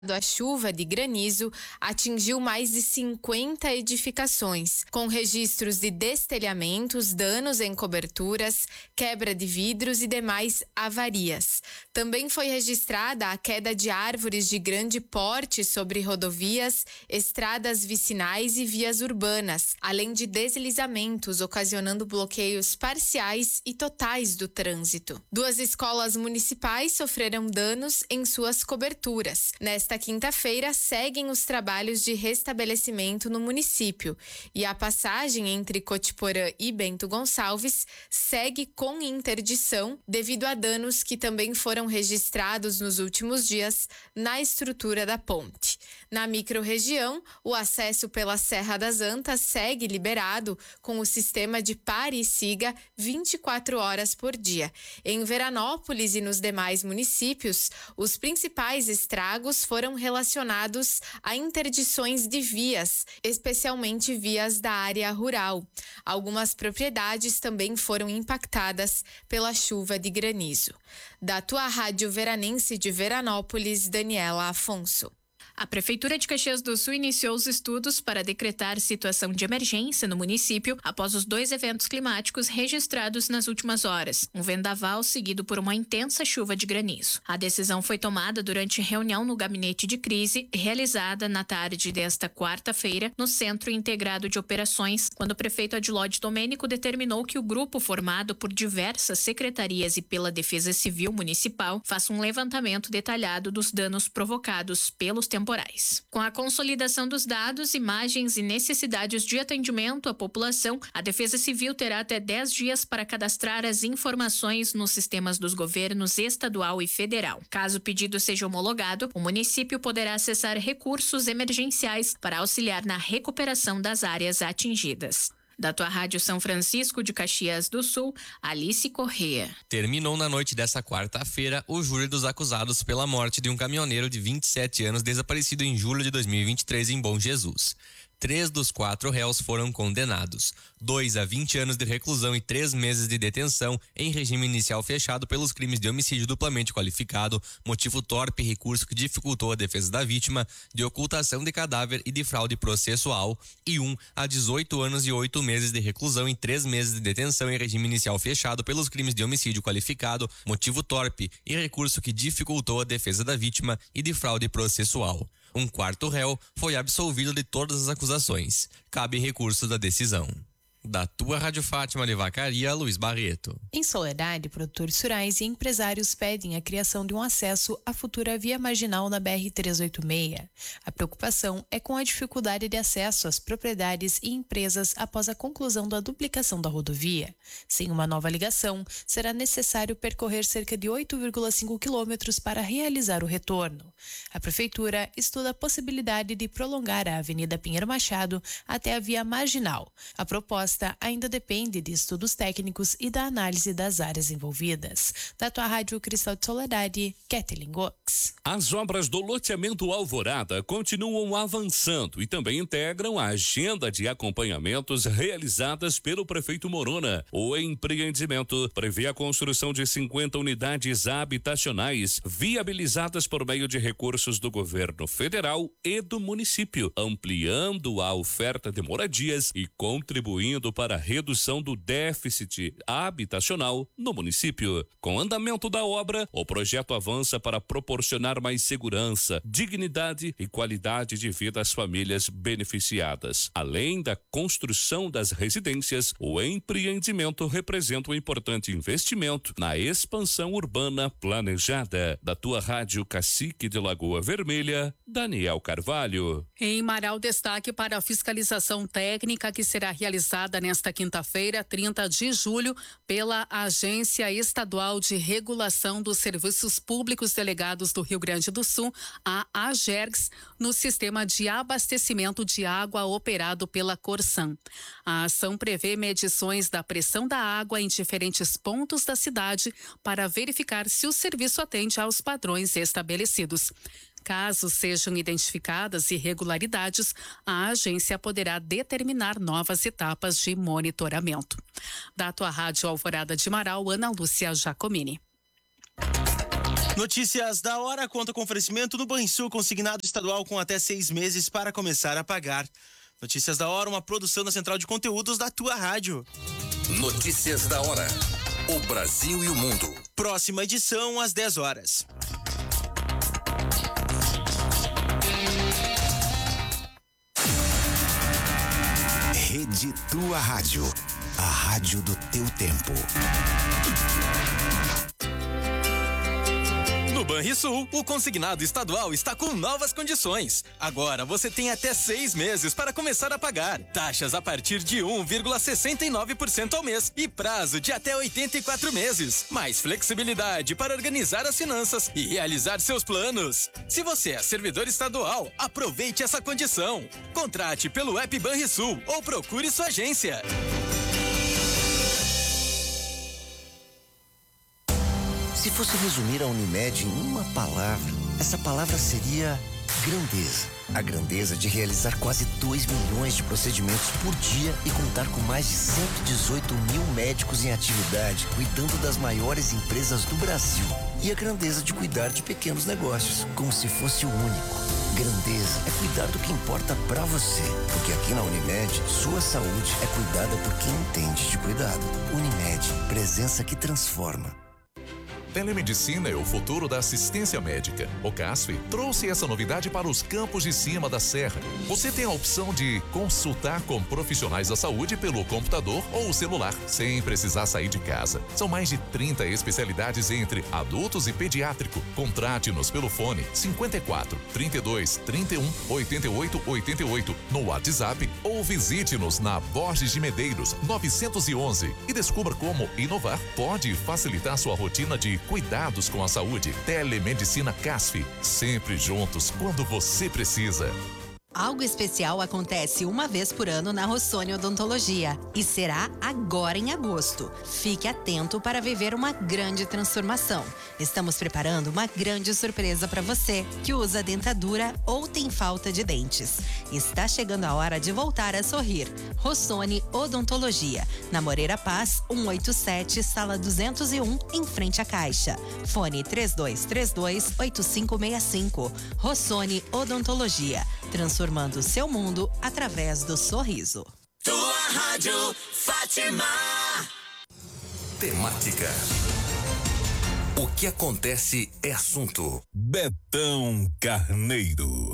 A chuva de granizo atingiu mais de 50 edificações, com registros de destelhamentos, danos em coberturas, quebra de vidros e demais avarias. Também foi registrada a queda de árvores de grande porte sobre rodovias, estradas vicinais e vias urbanas, além de deslizamentos, ocasionando bloqueios parciais e totais do trânsito. 2 escolas municipais sofreram danos em suas coberturas. Nesta quinta-feira, seguem os trabalhos de restabelecimento no município e a passagem entre Cotiporã e Bento Gonçalves segue com interdição devido a danos que também foram registrados nos últimos dias na estrutura da ponte. Na microrregião, o acesso pela Serra das Antas segue liberado com o sistema de pare e siga 24 horas por dia. Em Veranópolis e nos demais municípios, os principais estragos foram relacionados a interdições de vias, especialmente vias da área rural. Algumas propriedades também foram impactadas pela chuva de granizo. Da tua Rádio Veranense de Veranópolis, Daniela Afonso. A Prefeitura de Caxias do Sul iniciou os estudos para decretar situação de emergência no município após os 2 eventos climáticos registrados nas últimas horas, um vendaval seguido por uma intensa chuva de granizo. A decisão foi tomada durante reunião no gabinete de crise, realizada na tarde desta quarta-feira no Centro Integrado de Operações, quando o prefeito Adilode Domênico determinou que o grupo formado por diversas secretarias e pela Defesa Civil Municipal faça um levantamento detalhado dos danos provocados pelos temporais. Com a consolidação dos dados, imagens e necessidades de atendimento à população, a Defesa Civil terá até 10 dias para cadastrar as informações nos sistemas dos governos estadual e federal. Caso o pedido seja homologado, o município poderá acessar recursos emergenciais para auxiliar na recuperação das áreas atingidas. Da tua Rádio São Francisco de Caxias do Sul, Alice Corrêa. Terminou na noite dessa quarta-feira o júri dos acusados pela morte de um caminhoneiro de 27 anos desaparecido em julho de 2023 em Bom Jesus. 3 dos 4 réus foram condenados, 2 a 20 anos de reclusão e 3 meses de detenção em regime inicial fechado pelos crimes de homicídio duplamente qualificado, motivo torpe e recurso que dificultou a defesa da vítima, de ocultação de cadáver e de fraude processual, e 1 a 18 anos e 8 meses de reclusão e 3 meses de detenção em regime inicial fechado pelos crimes de homicídio qualificado, motivo torpe e recurso que dificultou a defesa da vítima e de fraude processual. Um 4º réu foi absolvido de todas as acusações. Cabe recurso da decisão. Da tua Rádio Fátima de Vacaria, Luiz Barreto. Em Soledade, produtores rurais e empresários pedem a criação de um acesso à futura via marginal na BR-386. A preocupação é com a dificuldade de acesso às propriedades e empresas após a conclusão da duplicação da rodovia. Sem uma nova ligação, será necessário percorrer cerca de 8,5 quilômetros para realizar o retorno. A Prefeitura estuda a possibilidade de prolongar a Avenida Pinheiro Machado até a via marginal. A proposta ainda depende de estudos técnicos e da análise das áreas envolvidas. Da tua Rádio Cristal de Soledade, Kathleen Gox. As obras do loteamento Alvorada continuam avançando e também integram a agenda de acompanhamentos realizadas pelo prefeito Morona. O empreendimento prevê a construção de 50 unidades habitacionais viabilizadas por meio de recursos do governo federal e do município, ampliando a oferta de moradias e contribuindo para a redução do déficit habitacional no município. Com o andamento da obra, o projeto avança para proporcionar mais segurança, dignidade e qualidade de vida às famílias beneficiadas. Além da construção das residências, o empreendimento representa um importante investimento na expansão urbana planejada. Da tua Rádio Cacique de Lagoa Vermelha, Daniel Carvalho. Em Marau, destaque para a fiscalização técnica que será realizada nesta quinta-feira, 30 de julho, pela Agência Estadual de Regulação dos Serviços Públicos Delegados do Rio Grande do Sul, a AGERGS, no sistema de abastecimento de água operado pela Corsan. A ação prevê medições da pressão da água em diferentes pontos da cidade para verificar se o serviço atende aos padrões estabelecidos. Caso sejam identificadas irregularidades, a agência poderá determinar novas etapas de monitoramento. Da tua Rádio Alvorada de Marau, Ana Lúcia Giacomini. Notícias da hora conta com oferecimento no Banrisul consignado estadual com até 6 meses para começar a pagar. Notícias da hora, uma produção da Central de Conteúdos da tua rádio. Notícias da hora. O Brasil e o mundo. Próxima edição às 10 horas. Rede Tua Rádio. A rádio do teu tempo. No Banrisul, o consignado estadual está com novas condições. Agora você tem até 6 meses para começar a pagar. Taxas a partir de 1,69% ao mês e prazo de até 84 meses. Mais flexibilidade para organizar as finanças e realizar seus planos. Se você é servidor estadual, aproveite essa condição. Contrate pelo app Banrisul ou procure sua agência. Se fosse resumir a Unimed em uma palavra, essa palavra seria grandeza. A grandeza de realizar quase 2 milhões de procedimentos por dia e contar com mais de 118 mil médicos em atividade, cuidando das maiores empresas do Brasil. E a grandeza de cuidar de pequenos negócios, como se fosse o único. Grandeza é cuidar do que importa pra você, porque aqui na Unimed, sua saúde é cuidada por quem entende de cuidado. Unimed, presença que transforma. Telemedicina é o futuro da assistência médica. O CASF trouxe essa novidade para os campos de cima da serra. Você tem a opção de consultar com profissionais da saúde pelo computador ou celular, sem precisar sair de casa. São mais de 30 especialidades entre adultos e pediátrico. Contrate-nos pelo fone 54 32 31 88 88 no WhatsApp ou visite-nos na Borges de Medeiros 911 e descubra como inovar pode facilitar sua rotina de cuidados com a saúde. Telemedicina CASF, sempre juntos quando você precisa. Algo especial acontece uma vez por ano na Rossoni Odontologia e será agora em agosto. Fique atento para viver uma grande transformação. Estamos preparando uma grande surpresa para você que usa dentadura ou tem falta de dentes. Está chegando a hora de voltar a sorrir. Rossoni Odontologia, na Moreira Paz, 187, sala 201, em frente à Caixa. Fone 3232-8565. Rossoni Odontologia, transformando o seu mundo através do sorriso. Tua Rádio Fátima. Temática. O que acontece é assunto. Betão Carneiro.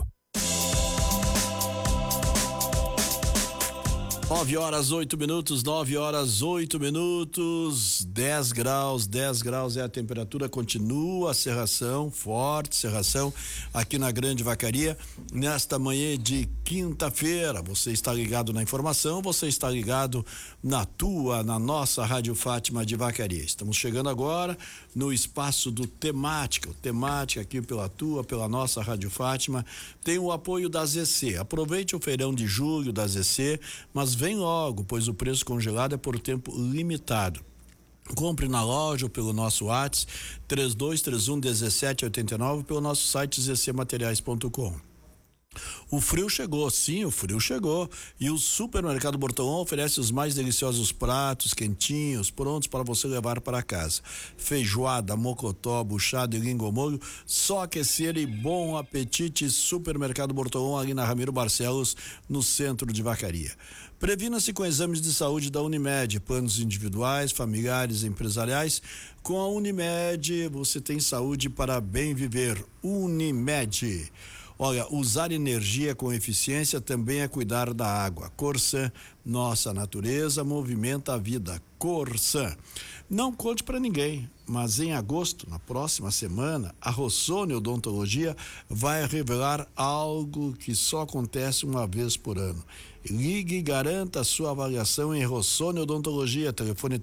9 horas 8 minutos, 9 horas 8 minutos, 10 graus é a temperatura, continua a cerração, forte cerração aqui na Grande Vacaria, nesta manhã de quinta-feira. Você está ligado na informação, você está ligado na nossa Rádio Fátima de Vacaria. Estamos chegando agora no espaço do Temática, aqui pela nossa Rádio Fátima, tem o apoio da ZC. Aproveite o feirão de julho da ZC, mas vem logo, pois o preço congelado é por tempo limitado. Compre na loja ou pelo nosso WhatsApp 3231-1789, pelo nosso site zcmateriais.com. O frio chegou, sim, o frio chegou, e o Supermercado Bortolão oferece os mais deliciosos pratos quentinhos, prontos para você levar para casa. Feijoada, mocotó, buchada e língua ao molho, só aquecer e bom apetite. Supermercado Bortolão, ali na Ramiro Barcelos, no centro de Vacaria. Previna-se com exames de saúde da Unimed, planos individuais, familiares e empresariais. Com a Unimed, você tem saúde para bem viver. Unimed. Olha, usar energia com eficiência também é cuidar da água. Corsan, nossa natureza movimenta a vida. Corsan. Não conte para ninguém, mas em agosto, na próxima semana, a Rossoni Odontologia vai revelar algo que só acontece uma vez por ano. Ligue e garanta a sua avaliação em Rossoni Odontologia, telefone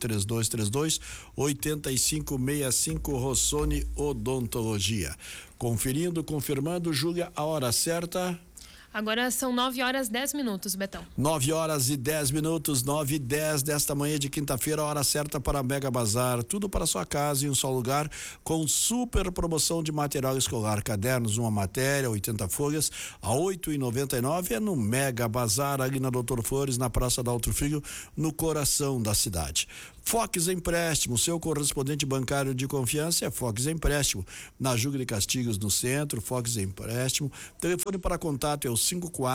3232-8565, Rossoni Odontologia. Conferindo, confirmando, Júlia, a hora certa? Agora são 9h10, Betão. 9h10, 9h10 desta manhã de quinta-feira, hora certa para Mega Bazar. Tudo para sua casa em um só lugar, com super promoção de material escolar. Cadernos, uma matéria, 80 folhas, a R$ 8,99. É no Mega Bazar, ali na Doutor Flores, na Praça da Altro Filho, no coração da cidade. Fox Empréstimo, seu correspondente bancário de confiança é Fox Empréstimo. Na Júlio de Castilhos, no centro, Fox Empréstimo. Telefone para contato é o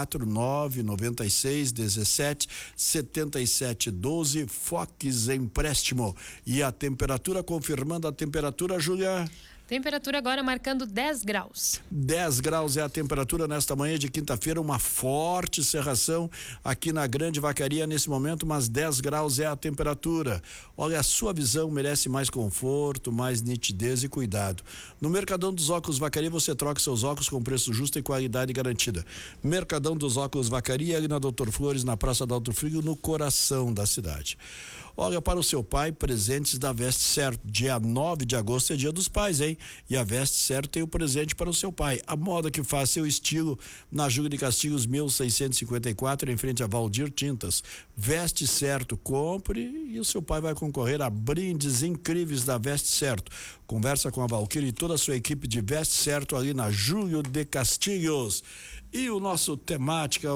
549-96-17-77-12, Fox Empréstimo. E a temperatura, confirmando a temperatura, Júlia? Temperatura agora marcando 10 graus. 10 graus é a temperatura nesta manhã de quinta-feira, uma forte cerração aqui na Grande Vacaria nesse momento, mas 10 graus é a temperatura. Olha, a sua visão merece mais conforto, mais nitidez e cuidado. No Mercadão dos Óculos Vacaria você troca seus óculos com preço justo e qualidade garantida. Mercadão dos Óculos Vacaria, ali na Doutor Flores, na Praça da Altro Filho, no coração da cidade. Olha, para o seu pai, presentes da Veste Certo. Dia 9 de agosto é dia dos pais, hein? E a Veste Certo tem o presente para o seu pai. A moda que faz seu estilo na Júlio de Castilhos, 1654, em frente a Valdir Tintas. Veste Certo, compre e o seu pai vai concorrer a brindes incríveis da Veste Certo. Conversa com a Valquíria e toda a sua equipe de Veste Certo ali na Júlio de Castilhos. E o nosso temática,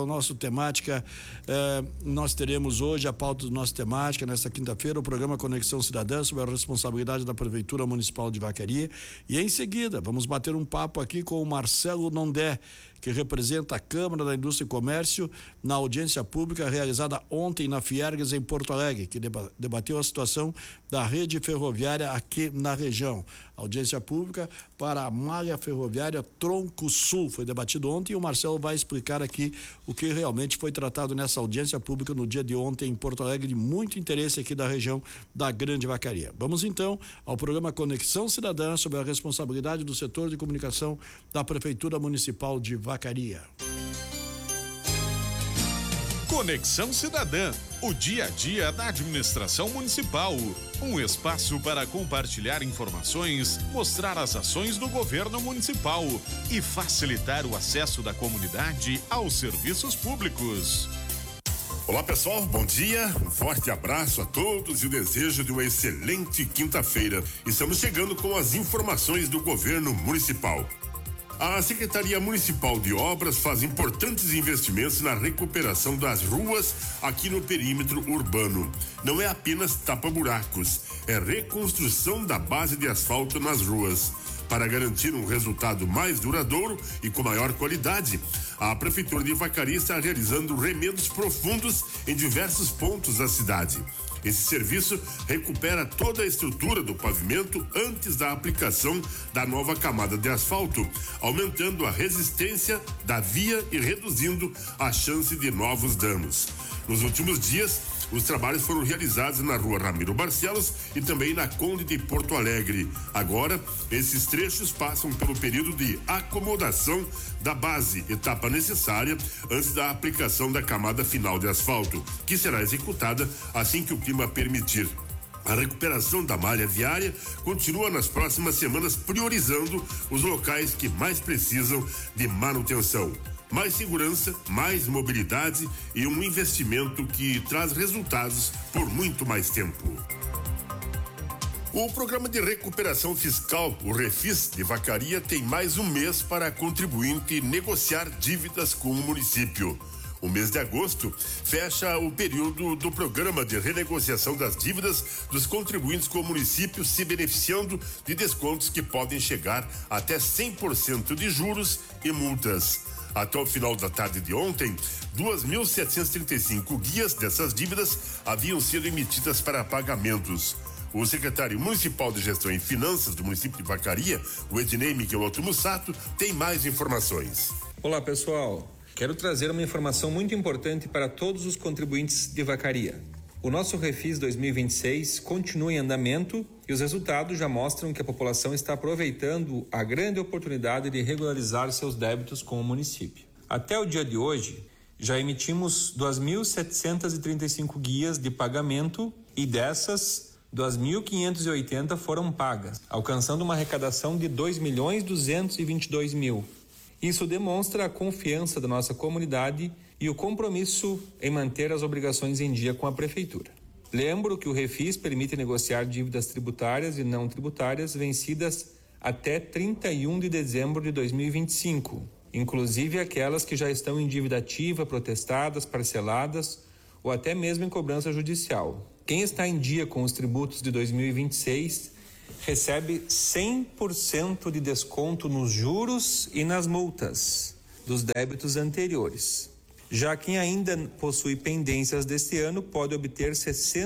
nós teremos hoje a pauta do nosso temática, nesta quinta-feira, o programa Conexão Cidadã, sobre a responsabilidade da Prefeitura Municipal de Vacaria. E em seguida, vamos bater um papo aqui com o Marcelo Nondé, que representa a Câmara da Indústria e Comércio na audiência pública realizada ontem na Fiergues, em Porto Alegre, que debateu a situação da rede ferroviária aqui na região. Audiência pública para a malha ferroviária Tronco Sul foi debatido ontem e o Marcelo vai explicar aqui o que realmente foi tratado nessa audiência pública no dia de ontem em Porto Alegre, de muito interesse aqui da região da Grande Vacaria. Vamos então ao programa Conexão Cidadã, sobre a responsabilidade do setor de comunicação da Prefeitura Municipal de Vacaria. Conexão Cidadã, o dia a dia da administração municipal. Um espaço para compartilhar informações, mostrar as ações do governo municipal e facilitar o acesso da comunidade aos serviços públicos. Olá pessoal, bom dia, um forte abraço a todos e o desejo de uma excelente quinta-feira. Estamos chegando com as informações do governo municipal. A Secretaria Municipal de Obras faz importantes investimentos na recuperação das ruas aqui no perímetro urbano. Não é apenas tapa-buracos, é reconstrução da base de asfalto nas ruas. Para garantir um resultado mais duradouro e com maior qualidade, a Prefeitura de Vacaria está realizando remendos profundos em diversos pontos da cidade. Esse serviço recupera toda a estrutura do pavimento antes da aplicação da nova camada de asfalto, aumentando a resistência da via e reduzindo a chance de novos danos. Nos últimos dias, os trabalhos foram realizados na rua Ramiro Barcelos e também na Conde de Porto Alegre. Agora, esses trechos passam pelo período de acomodação da base, etapa necessária antes da aplicação da camada final de asfalto, que será executada assim que o clima permitir. A recuperação da malha viária continua nas próximas semanas, priorizando os locais que mais precisam de manutenção. Mais segurança, mais mobilidade e um investimento que traz resultados por muito mais tempo. O Programa de Recuperação Fiscal, o Refis de Vacaria, tem mais um mês para contribuinte negociar dívidas com o município. O mês de agosto fecha o período do programa de renegociação das dívidas dos contribuintes com o município, se beneficiando de descontos que podem chegar até 100% de juros e multas. Até o final da tarde de ontem, 2.735 guias dessas dívidas haviam sido emitidas para pagamentos. O secretário municipal de Gestão e Finanças do município de Vacaria, o Ednei Miqueloto Mussato, tem mais informações. Olá, pessoal. Quero trazer uma informação muito importante para todos os contribuintes de Vacaria. O nosso Refis 2026 continua em andamento e os resultados já mostram que a população está aproveitando a grande oportunidade de regularizar seus débitos com o município. Até o dia de hoje, já emitimos 2.735 guias de pagamento e dessas, 2.580 foram pagas, alcançando uma arrecadação de 2.222.000. Isso demonstra a confiança da nossa comunidade e o compromisso em manter as obrigações em dia com a Prefeitura. Lembro que o Refis permite negociar dívidas tributárias e não tributárias vencidas até 31 de dezembro de 2025, inclusive aquelas que já estão em dívida ativa, protestadas, parceladas ou até mesmo em cobrança judicial. Quem está em dia com os tributos de 2026 recebe 100% de desconto nos juros e nas multas dos débitos anteriores. Já quem ainda possui pendências deste ano pode obter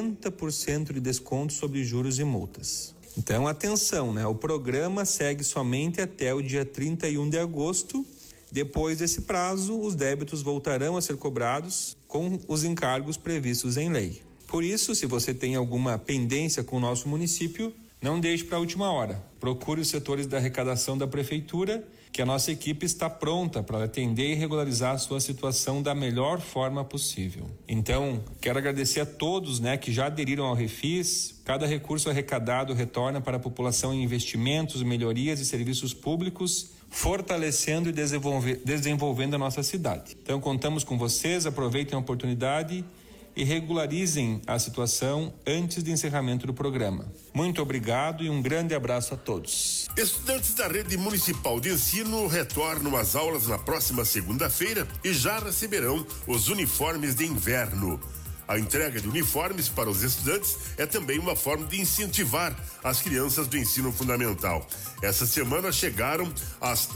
60% de desconto sobre juros e multas. Então, atenção, né? O programa segue somente até o dia 31 de agosto. Depois desse prazo, os débitos voltarão a ser cobrados com os encargos previstos em lei. Por isso, se você tem alguma pendência com o nosso município, não deixe para a última hora. Procure os setores da arrecadação da Prefeitura, que a nossa equipe está pronta para atender e regularizar a sua situação da melhor forma possível. Então, quero agradecer a todos, que já aderiram ao Refis. Cada recurso arrecadado retorna para a população em investimentos, melhorias e serviços públicos, fortalecendo e desenvolvendo a nossa cidade. Então, contamos com vocês, aproveitem a oportunidade e regularizem a situação antes do encerramento do programa. Muito obrigado e um grande abraço a todos. Estudantes da rede municipal de ensino retornam às aulas na próxima segunda-feira e já receberão os uniformes de inverno. A entrega de uniformes para os estudantes é também uma forma de incentivar as crianças do ensino fundamental. Essa semana chegaram as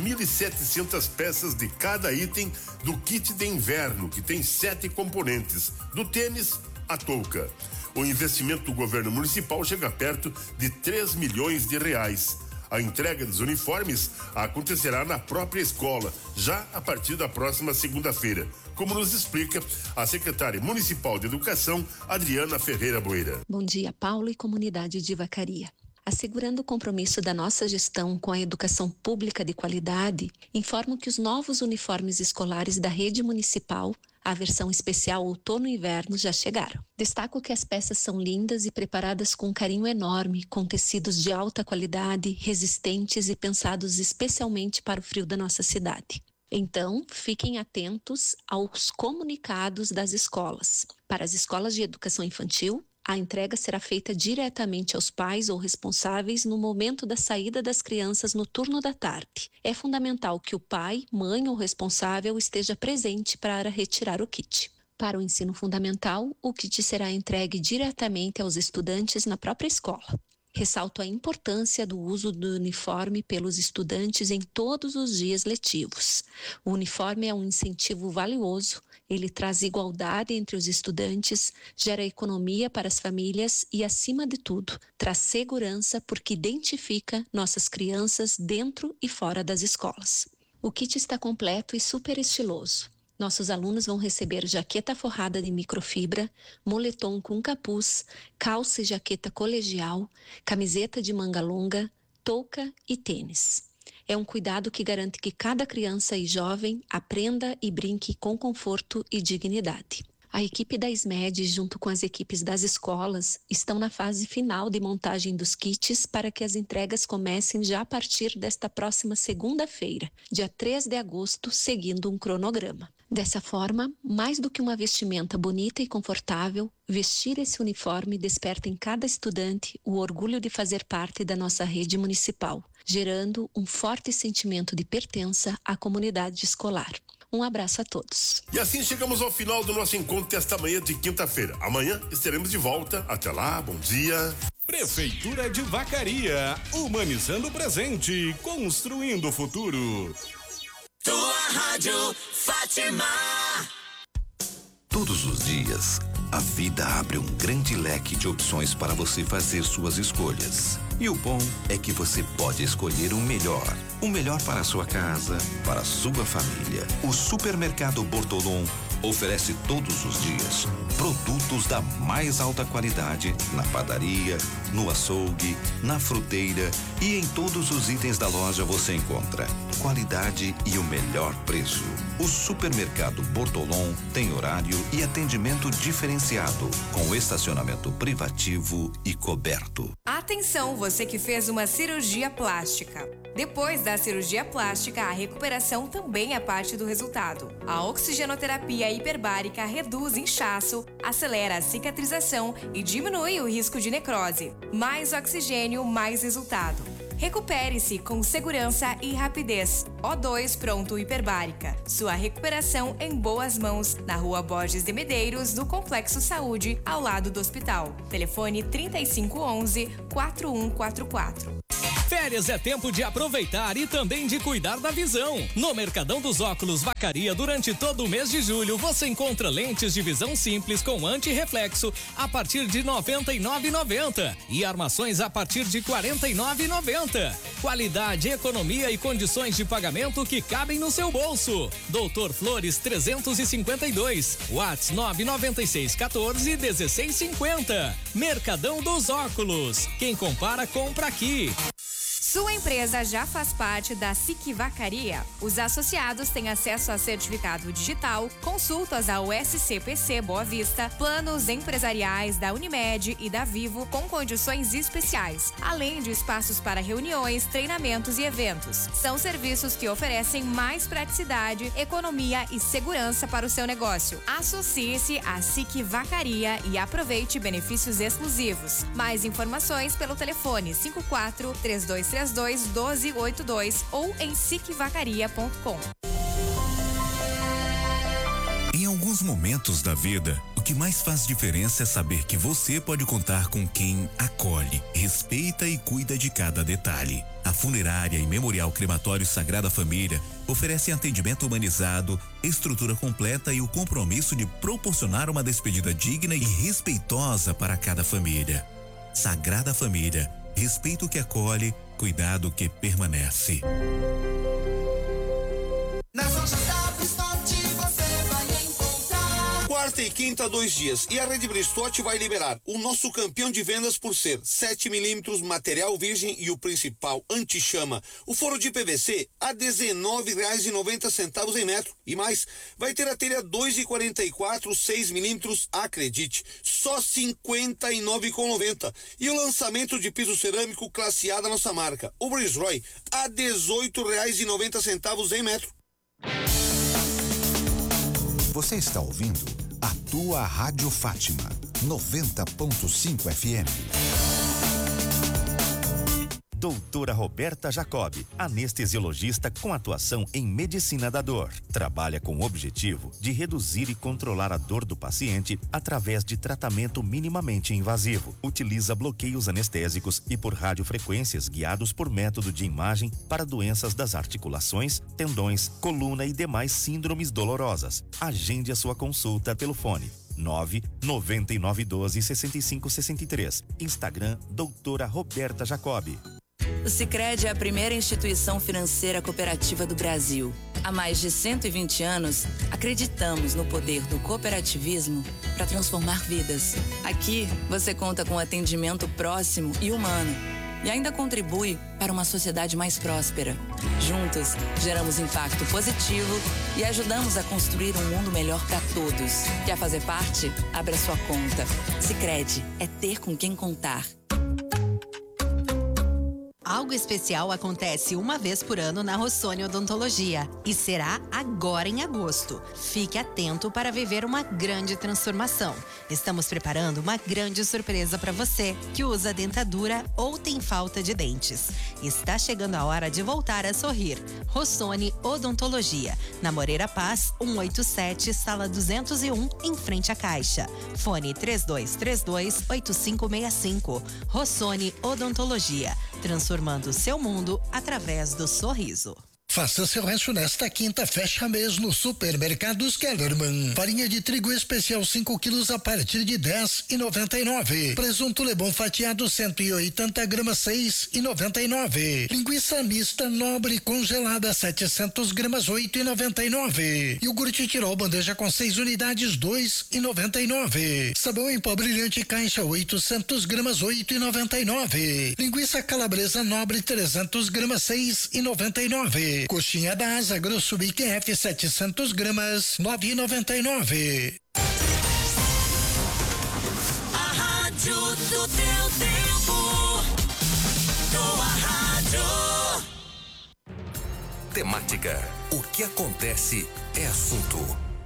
6.700 peças de cada item do kit de inverno, que tem 7 componentes, do tênis à touca. O investimento do governo municipal chega perto de 3 milhões de reais. A entrega dos uniformes acontecerá na própria escola, já a partir da próxima segunda-feira, como nos explica a secretária municipal de Educação, Adriana Ferreira Boeira. Bom dia, Paulo e comunidade de Vacaria. Assegurando o compromisso da nossa gestão com a educação pública de qualidade, informo que os novos uniformes escolares da rede municipal, a versão especial outono e inverno, já chegaram. Destaco que as peças são lindas e preparadas com um carinho enorme, com tecidos de alta qualidade, resistentes e pensados especialmente para o frio da nossa cidade. Então, fiquem atentos aos comunicados das escolas. Para as escolas de educação infantil, a entrega será feita diretamente aos pais ou responsáveis no momento da saída das crianças no turno da tarde. É fundamental que o pai, mãe ou responsável esteja presente para retirar o kit. Para o ensino fundamental, o kit será entregue diretamente aos estudantes na própria escola. Ressalto a importância do uso do uniforme pelos estudantes em todos os dias letivos. O uniforme é um incentivo valioso, ele traz igualdade entre os estudantes, gera economia para as famílias e, acima de tudo, traz segurança porque identifica nossas crianças dentro e fora das escolas. O kit está completo e super estiloso. Nossos alunos vão receber jaqueta forrada de microfibra, moletom com capuz, calça e jaqueta colegial, camiseta de manga longa, touca e tênis. É um cuidado que garante que cada criança e jovem aprenda e brinque com conforto e dignidade. A equipe da SMED, junto com as equipes das escolas, estão na fase final de montagem dos kits para que as entregas comecem já a partir desta próxima segunda-feira, dia 3 de agosto, seguindo um cronograma. Dessa forma, mais do que uma vestimenta bonita e confortável, vestir esse uniforme desperta em cada estudante o orgulho de fazer parte da nossa rede municipal, gerando um forte sentimento de pertença à comunidade escolar. Um abraço a todos. E assim chegamos ao final do nosso encontro desta manhã de quinta-feira. Amanhã estaremos de volta. Até lá, bom dia. Prefeitura de Vacaria, humanizando o presente, construindo o futuro. Tua Rádio Fátima. Todos os dias, a vida abre um grande leque de opções para você fazer suas escolhas. E o bom é que você pode escolher o melhor. O melhor para a sua casa, para a sua família. O Supermercado Bortolom oferece todos os dias produtos da mais alta qualidade na padaria, no açougue, na fruteira e em todos os itens da loja você encontra qualidade e o melhor preço. O Supermercado Bortolom tem horário e atendimento diferenciado, com estacionamento privativo e coberto. Atenção, você que fez uma cirurgia plástica. Depois da cirurgia plástica, a recuperação também é parte do resultado. A oxigenoterapia hiperbárica reduz inchaço, acelera a cicatrização e diminui o risco de necrose. Mais oxigênio, mais resultado. Recupere-se com segurança e rapidez. O2 Pronto Hiperbárica. Sua recuperação em boas mãos. Na Rua Borges de Medeiros, no Complexo Saúde, ao lado do hospital. Telefone 3511-4144. Férias é tempo de aproveitar e também de cuidar da visão. No Mercadão dos Óculos Vacaria, durante todo o mês de julho, você encontra lentes de visão simples com anti-reflexo a partir de R$ 99,90 e armações a partir de R$ 49,90. Qualidade, economia e condições de pagamento que cabem no seu bolso. Doutor Flores 352, WhatsApp 99614-1650. Mercadão dos Óculos. Quem compara, compra aqui. Sua empresa já faz parte da SIC Vacaria. Os associados têm acesso a certificado digital, consultas ao SCPC Boa Vista, planos empresariais da Unimed e da Vivo com condições especiais, além de espaços para reuniões, treinamentos e eventos. São serviços que oferecem mais praticidade, economia e segurança para o seu negócio. Associe-se à SIC Vacaria e aproveite benefícios exclusivos. Mais informações pelo telefone 54-3232-1282 ou em sicvacaria.com. Em alguns momentos da vida, o que mais faz diferença é saber que você pode contar com quem acolhe, respeita e cuida de cada detalhe. A Funerária e Memorial Crematório Sagrada Família oferecem atendimento humanizado, estrutura completa e o compromisso de proporcionar uma despedida digna e respeitosa para cada família. Sagrada Família, respeito que acolhe, cuidado que permanece. Nas lojas da Bristote você vai encontrar quarta e quinta 2 dias e a Rede Bristote vai liberar o nosso campeão de vendas por ser 7mm material virgem e o principal anti-chama, o forro de PVC a R$ 19,90 em metro e mais, vai ter a telha 2,44 6mm, acredite, só R$ 59,90 e o lançamento de piso cerâmico classe A da nossa marca, o Brisroy, a R$ 18,90 em metro. Você está ouvindo a tua Rádio Fátima 90.5 FM. Doutora Roberta Jacob, anestesiologista com atuação em medicina da dor. Trabalha com o objetivo de reduzir e controlar a dor do paciente através de tratamento minimamente invasivo. Utiliza bloqueios anestésicos e por radiofrequências guiados por método de imagem para doenças das articulações, tendões, coluna e demais síndromes dolorosas. Agende a sua consulta pelo fone 99912-6563. Instagram, doutora Roberta Jacob. O Sicredi é a primeira instituição financeira cooperativa do Brasil. Há mais de 120 anos, acreditamos no poder do cooperativismo para transformar vidas. Aqui, você conta com atendimento próximo e humano e ainda contribui para uma sociedade mais próspera. Juntos, geramos impacto positivo e ajudamos a construir um mundo melhor para todos. Quer fazer parte? Abra sua conta. Sicredi é ter com quem contar. Algo especial acontece uma vez por ano na Rossoni Odontologia e será agora em agosto. Fique atento para viver uma grande transformação. Estamos preparando uma grande surpresa para você que usa dentadura ou tem falta de dentes. Está chegando a hora de voltar a sorrir. Rossoni Odontologia, na Moreira Paz, 187, sala 201, em frente à Caixa. Fone 3232-8565. Rossoni Odontologia, transformando seu mundo através do sorriso. Faça seu rancho nesta quinta, fecha mês no Supermercados Kellerman. Farinha de trigo especial 5 quilos a partir de R$10,99. Presunto Lebon fatiado 180 gramas 6,99. Linguiça mista nobre congelada 700 gramas 8,99. Iogurte Tirol bandeja com 6 unidades 2,99. Sabão em pó brilhante caixa 800 gramas 8,99. Linguiça calabresa nobre 300 gramas 6,99. Coxinha da Asa Grosso BQF 700 gramas 9,99. A rádio do teu tempo. Tua rádio. temática. O que acontece é assunto.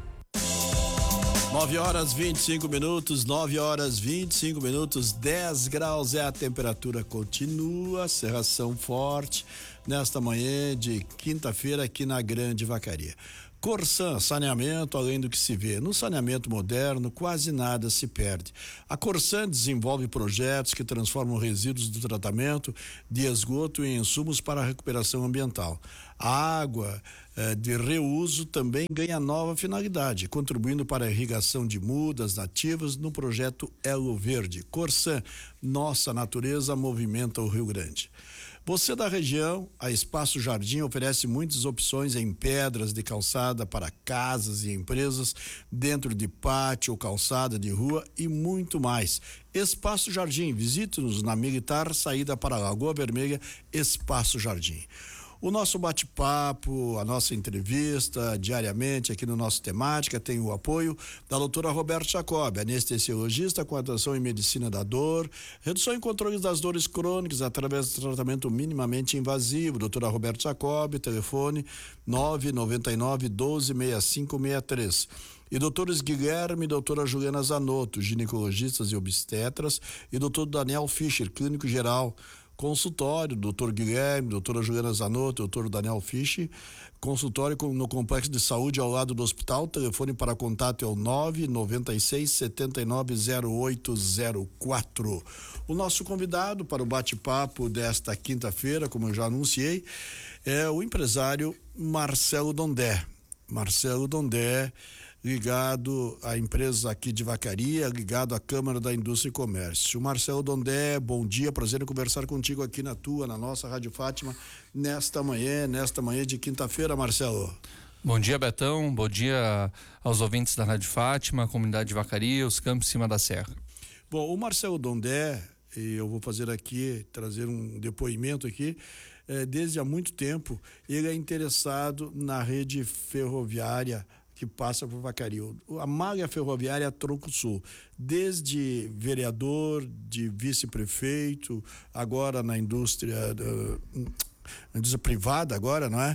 9 horas 25 minutos, 9 horas 25 minutos, 10 graus é a temperatura, continua, cerração forte nesta manhã de quinta-feira aqui na Grande Vacaria. Corsan, saneamento além do que se vê. No saneamento moderno, quase nada se perde. A Corsan desenvolve projetos que transformam resíduos do tratamento de esgoto em insumos para a recuperação ambiental. A água de reuso também ganha nova finalidade, contribuindo para a irrigação de mudas nativas no projeto Elo Verde. Corsan, nossa natureza movimenta o Rio Grande. Você da região, a Espaço Jardim oferece muitas opções em pedras de calçada para casas e empresas, dentro de pátio ou calçada de rua e muito mais. Espaço Jardim, visite-nos na Militar, saída para a Lagoa Vermelha, Espaço Jardim. O nosso bate-papo, a nossa entrevista diariamente aqui no nosso Temática tem o apoio da doutora Roberta Jacob, anestesiologista com atuação em medicina da dor, redução e controle das dores crônicas através do tratamento minimamente invasivo. Doutora Roberta Jacob, telefone 999 12 6563. E doutores Guilherme e doutora Juliana Zanotto, ginecologistas e obstetras, e doutor Daniel Fischer, clínico geral. Consultório, doutor Guilherme, doutora Juliana Zanotto, doutor Daniel Fischer, consultório no Complexo de Saúde ao lado do hospital, telefone para contato é o 996-790804. O nosso convidado para o bate-papo desta quinta-feira, como eu já anunciei, é o empresário Marcelo Dondé. Marcelo Dondé, ligado à empresa aqui de Vacaria, ligado à Câmara da Indústria e Comércio. Marcelo Dondé, bom dia, prazer em conversar contigo aqui na nossa Rádio Fátima, nesta manhã de quinta-feira, Marcelo. Bom dia, Betão, bom dia aos ouvintes da Rádio Fátima, a comunidade de Vacaria, os campos em cima da serra. Bom, o Marcelo Dondé, e eu vou trazer um depoimento aqui, desde há muito tempo, ele é interessado na rede ferroviária que passa por Vacaria. A malha ferroviária Tronco Sul, desde vereador, de vice-prefeito, agora na indústria privada agora, não é?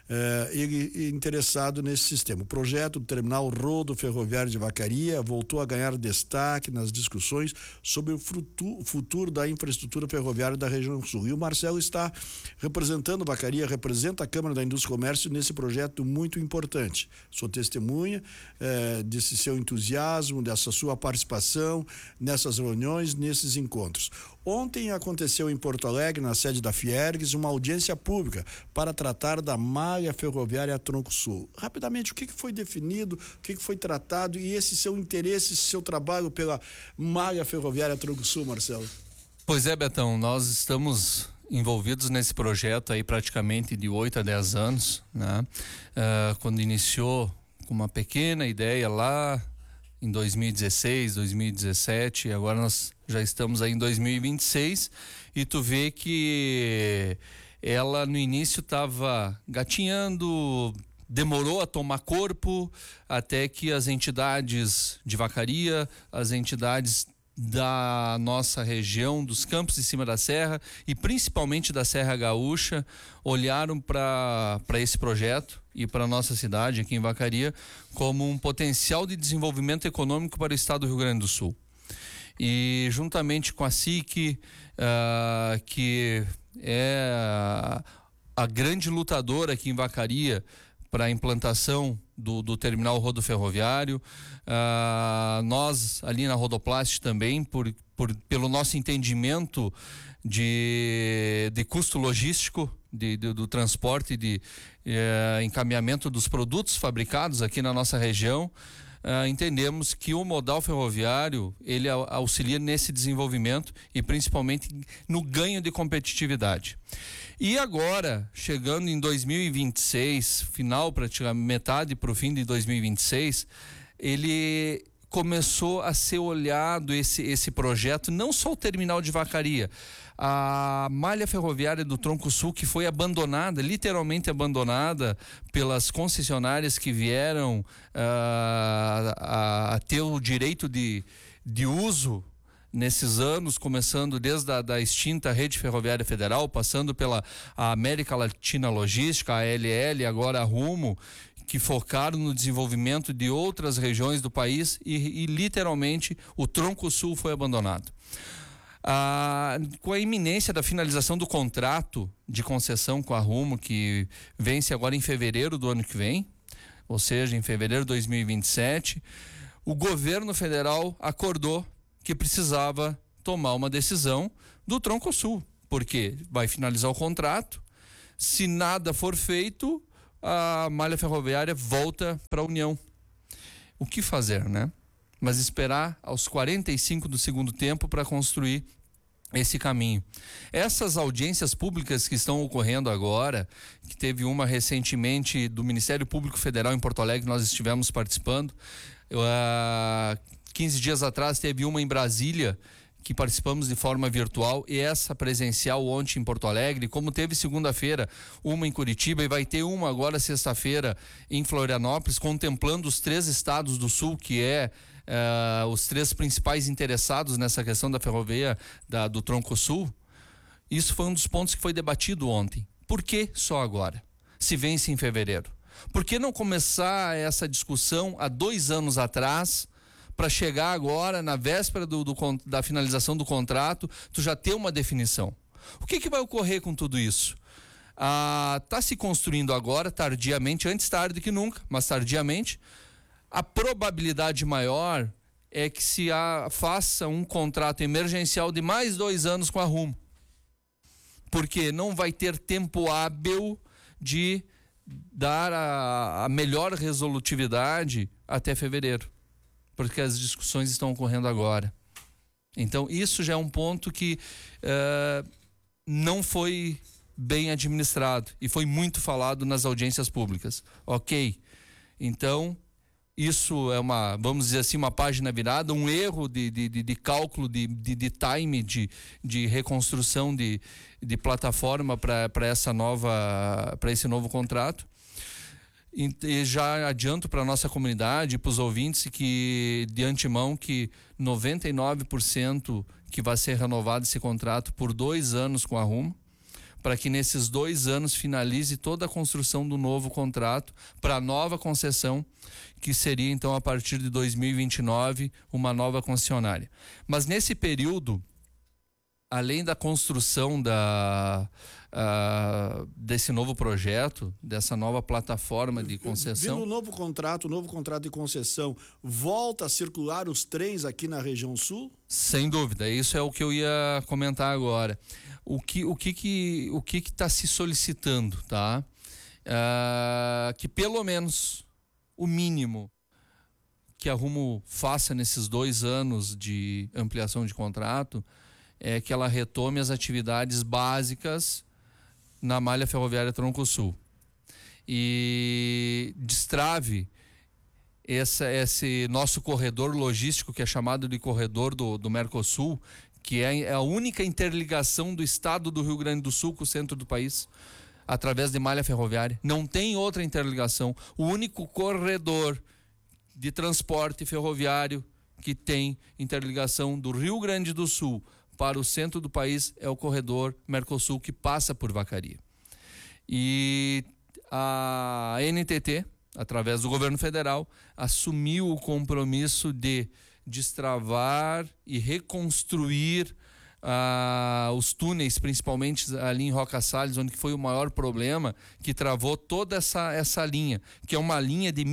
Ele interessado nesse sistema. O projeto do terminal rodo ferroviário de Vacaria voltou a ganhar destaque nas discussões sobre o futuro da infraestrutura ferroviária da região sul. E o Marcelo está representando Vacaria, representa a Câmara da Indústria e Comércio nesse projeto muito importante. Sou testemunha desse seu entusiasmo, dessa sua participação nessas reuniões, nesses encontros. Ontem aconteceu em Porto Alegre, na sede da Fiergs, uma audiência pública para tratar da malha ferroviária Tronco Sul. Rapidamente, o que foi definido, o que foi tratado e esse seu interesse, esse seu trabalho pela malha ferroviária Tronco Sul, Marcelo? Pois é, Betão, nós estamos envolvidos nesse projeto aí praticamente de 8 a 10 anos, né? Quando iniciou com uma pequena ideia lá em 2016, 2017, agora nós já estamos aí em 2026 e tu vê que ela no início estava gatinhando, demorou a tomar corpo, até que as entidades de Vacaria, as entidades da nossa região, dos campos de cima da serra e principalmente da Serra Gaúcha, olharam para esse projeto e para a nossa cidade aqui em Vacaria como um potencial de desenvolvimento econômico para o estado do Rio Grande do Sul. E juntamente com a SIC, que é a grande lutadora aqui em Vacaria para a implantação do terminal rodoferroviário, nós ali na Rodoplast também, pelo nosso entendimento de custo logístico do transporte e de encaminhamento dos produtos fabricados aqui na nossa região, entendemos que o modal ferroviário ele auxilia nesse desenvolvimento e principalmente no ganho de competitividade. E agora, chegando em 2026, final praticamente, metade para o fim de 2026, ele começou a ser olhado esse projeto, não só o terminal de Vacaria, a malha ferroviária do Tronco Sul, que foi abandonada, literalmente abandonada pelas concessionárias que vieram a ter o direito de uso nesses anos, começando desde a extinta Rede Ferroviária Federal, passando pela América Latina Logística, a ALL, agora a Rumo, que focaram no desenvolvimento de outras regiões do país e literalmente o Tronco Sul foi abandonado. Com a iminência da finalização do contrato de concessão com a Rumo, que vence agora em fevereiro do ano que vem, ou seja, em fevereiro de 2027, o governo federal acordou que precisava tomar uma decisão do Tronco Sul, porque vai finalizar o contrato, se nada for feito, a malha ferroviária volta para a União. O que fazer, né? Mas esperar aos 45 do segundo tempo para construir esse caminho. Essas audiências públicas que estão ocorrendo agora, que teve uma recentemente do Ministério Público Federal em Porto Alegre, nós estivemos participando. 15 dias atrás teve uma em Brasília, que participamos de forma virtual, e essa presencial ontem em Porto Alegre, como teve segunda-feira uma em Curitiba e vai ter uma agora sexta-feira em Florianópolis, contemplando os 3 estados do sul, que os 3 principais interessados nessa questão da ferrovia do Tronco Sul. Isso foi um dos pontos que foi debatido ontem. Por que só agora? Se vence em fevereiro. Por que não começar essa discussão há 2 anos atrás, para chegar agora, na véspera da finalização do contrato, tu já ter uma definição? O que vai ocorrer com tudo isso? Está se construindo agora, tardiamente, antes tarde que nunca, mas tardiamente. A probabilidade maior é que se faça um contrato emergencial de mais 2 anos com a Rumo, porque não vai ter tempo hábil de dar a melhor resolutividade até fevereiro, porque as discussões estão ocorrendo agora. Então isso já é um ponto que não foi bem administrado e foi muito falado nas audiências públicas. Ok, então isso é vamos dizer assim, uma página virada, um erro de cálculo de time de reconstrução de plataforma para esse novo contrato. E já adianto para a nossa comunidade e para os ouvintes que, de antemão, que 99% que vai ser renovado esse contrato por 2 anos com a Rumo, para que nesses 2 anos finalize toda a construção do novo contrato para a nova concessão, que seria então a partir de 2029 uma nova concessionária. Mas nesse período, além da construção desse novo projeto, dessa nova plataforma de concessão. Vindo o novo contrato de concessão, volta a circular os trens aqui na região sul? Sem dúvida, isso é o que eu ia comentar agora. O que está se solicitando, tá? Que pelo menos o mínimo que a Rumo faça nesses 2 anos de ampliação de contrato é que ela retome as atividades básicas na malha ferroviária Tronco Sul e destrave esse nosso corredor logístico, que é chamado de corredor do Mercosul, que é a única interligação do estado do Rio Grande do Sul com o centro do país, através de malha ferroviária. Não tem outra interligação. O único corredor de transporte ferroviário que tem interligação do Rio Grande do Sul para o centro do país é o corredor Mercosul, que passa por Vacaria. E a NTT, através do governo federal, assumiu o compromisso de destravar e reconstruir os túneis, principalmente ali em Roca Salles, onde foi o maior problema, que travou toda essa linha, que é uma linha de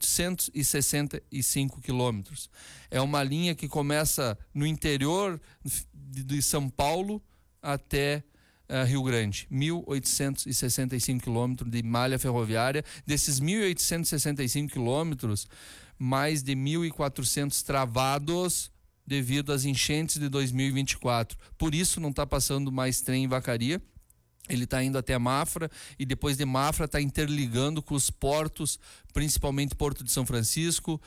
1.865 quilômetros. É uma linha que começa no interior de São Paulo até Rio Grande, 1.865 quilômetros de malha ferroviária. Desses 1.865 quilômetros, mais de 1.400 travados devido às enchentes de 2024. Por isso não está passando mais trem em Vacaria. Ele está indo até Mafra e depois de Mafra está interligando com os portos, principalmente Porto de São Francisco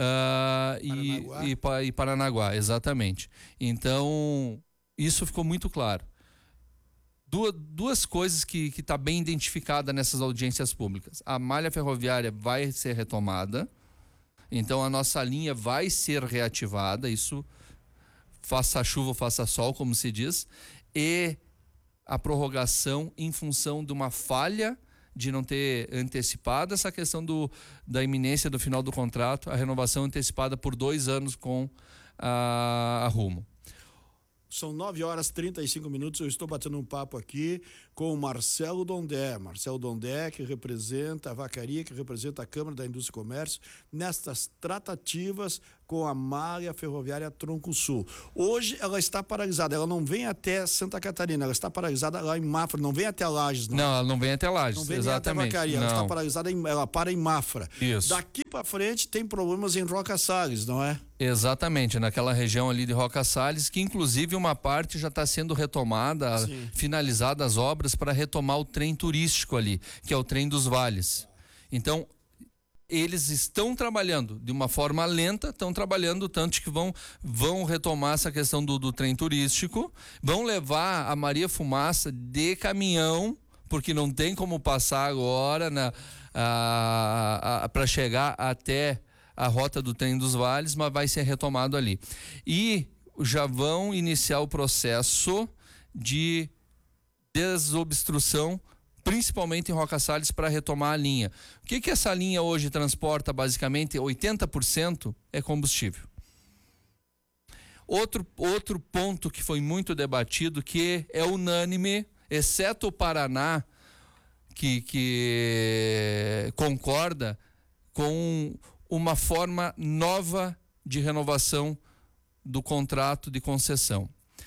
e Paranaguá, exatamente. Então, isso ficou muito claro. Duas coisas que está bem identificada nessas audiências públicas. A malha ferroviária vai ser retomada, então a nossa linha vai ser reativada, isso faça chuva ou faça sol, como se diz, e a prorrogação em função de uma falha de não ter antecipado essa questão da iminência do final do contrato, a renovação antecipada por 2 anos com a Rumo. São 9h35. Eu estou batendo um papo aqui com o Marcelo Dondé. Marcelo Dondé, que representa a Vacaria, que representa a Câmara da Indústria e Comércio, nestas tratativas com a malha ferroviária Tronco Sul. Hoje ela está paralisada, ela não vem até Santa Catarina, ela está paralisada lá em Mafra, não vem até Lages. Não, ela não vem até Lages, não vem exatamente. Até Vacaria, ela está paralisada, ela para em Mafra. Isso. Daqui para frente tem problemas em Roca Salles, não é? Exatamente, naquela região ali de Roca Salles, que inclusive uma parte já está sendo retomada, finalizada as obras para retomar o trem turístico ali, que é o trem dos vales. Então, eles estão trabalhando de uma forma lenta, estão trabalhando tanto que vão retomar essa questão do trem turístico, vão levar a Maria Fumaça de caminhão, porque não tem como passar agora para chegar até a rota do trem dos vales, mas vai ser retomado ali. E já vão iniciar o processo de desobstrução, principalmente em Roca Salles, para retomar a linha. O que essa linha hoje transporta? Basicamente 80% é combustível. Outro ponto que foi muito debatido, que é unânime, exceto o Paraná, que concorda com uma forma nova de renovação do contrato de concessão.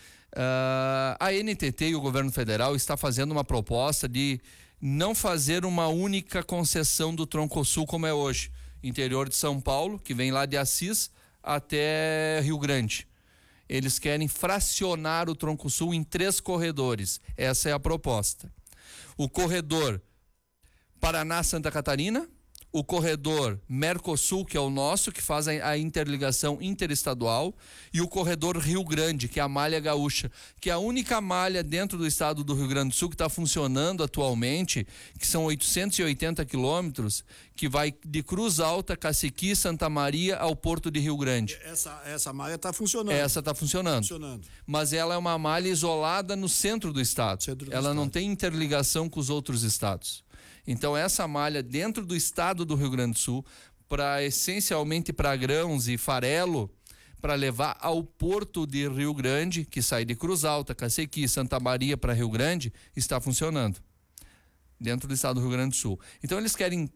A NTT e o governo federal está fazendo uma proposta de não fazer uma única concessão do Tronco Sul como é hoje, interior de São Paulo, que vem lá de Assis até Rio Grande. Eles querem fracionar o Tronco Sul em 3 corredores. Essa é a proposta. O corredor Paraná-Santa Catarina, o corredor Mercosul, que é o nosso, que faz a interligação interestadual, e o corredor Rio Grande, que é a malha gaúcha, que é a única malha dentro do estado do Rio Grande do Sul que está funcionando atualmente, que são 880 quilômetros, que vai de Cruz Alta, Caciqui, Santa Maria ao Porto de Rio Grande. Essa malha está funcionando. Essa está funcionando. Mas ela é uma malha isolada no centro do estado. Ela não tem interligação com os outros estados. Então essa malha dentro do estado do Rio Grande do Sul, essencialmente para grãos e farelo, para levar ao Porto de Rio Grande, que sai de Cruz Alta, Cacequi, Santa Maria para Rio Grande, está funcionando dentro do estado do Rio Grande do Sul. Então eles querem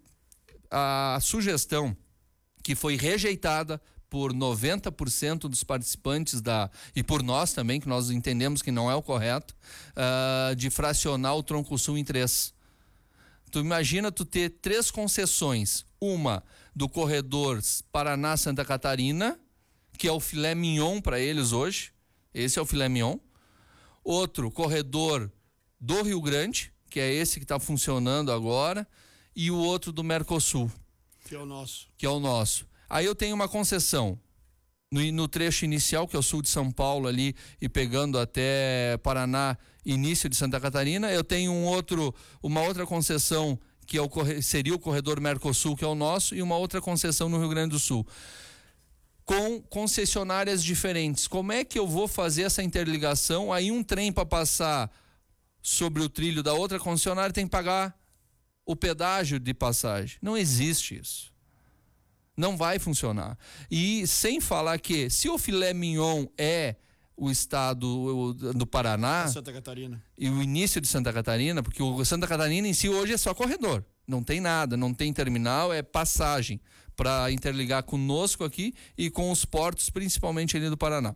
a sugestão que foi rejeitada por 90% dos participantes e por nós também, que nós entendemos que não é o correto, de fracionar o Tronco Sul em 3. Tu imagina tu ter 3 concessões, uma do corredor Paraná-Santa Catarina, que é o filé mignon para eles hoje, esse é o filé mignon. Outro corredor do Rio Grande, que é esse que está funcionando agora, e o outro do Mercosul. Que é o nosso. Que é o nosso. Aí eu tenho uma concessão no trecho inicial, que é o sul de São Paulo ali, e pegando até Paraná, início de Santa Catarina. Eu tenho uma outra concessão que seria o corredor Mercosul, que é o nosso, e uma outra concessão no Rio Grande do Sul, com concessionárias diferentes. Como é que eu vou fazer essa interligação? Aí um trem para passar sobre o trilho da outra concessionária tem que pagar o pedágio de passagem. Não existe isso. Não vai funcionar. E sem falar que se o filé mignon é o estado do Paraná, Santa Catarina, e o início de Santa Catarina, porque o Santa Catarina em si hoje é só corredor, não tem nada, não tem terminal, é passagem para interligar conosco aqui e com os portos, principalmente ali do Paraná.